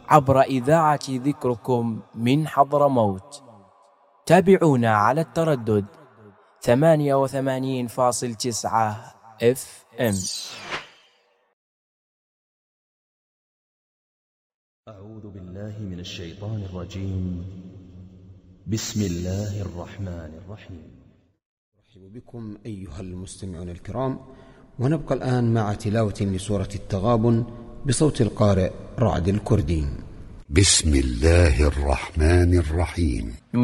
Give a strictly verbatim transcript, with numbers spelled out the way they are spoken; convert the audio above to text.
عبر إذاعة ذكركم من حضرموت. تابعونا على التردد ثمانية وثمانين فاصل تسعة اف ام. أعوذ بالله من الشيطان الرجيم. بسم الله الرحمن الرحيم. أرحب بكم أيها المستمعون الكرام، ونبقى الآن مع تلاوة لسورة التغابن بصوت القارئ رعد الكردي. بسم الله الرحمن الرحيم.